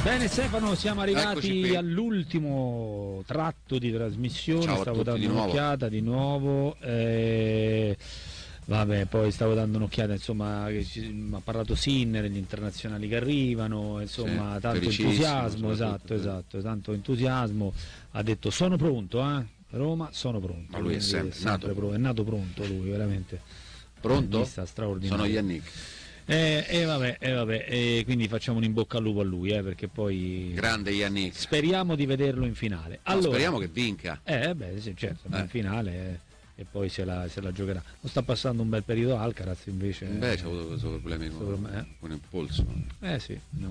Bene Stefano, siamo arrivati Eccoci all'ultimo tratto di trasmissione. Ciao a stavo tutti dando un'occhiata di nuovo. Vabbè, poi stavo dando un'occhiata, insomma, mi ha parlato Sinner, gli internazionali che arrivano, insomma, Sì, tanto felicissimo, entusiasmo, soprattutto, esatto, tanto entusiasmo. Ha detto sono pronto, Roma, sono pronto. Ma lui è Quindi sempre nato è nato pronto lui, veramente. pronto? Straordinario. Sono Yannick. Vabbè, quindi facciamo un in bocca al lupo a lui, perché poi Grande Yannick. speriamo di vederlo in finale. No, Allora, speriamo che vinca. sì, certo, in finale e poi se la giocherà. Non sta passando un bel periodo Alcaraz invece. Invece ha avuto questo problemi con il polso. Sì.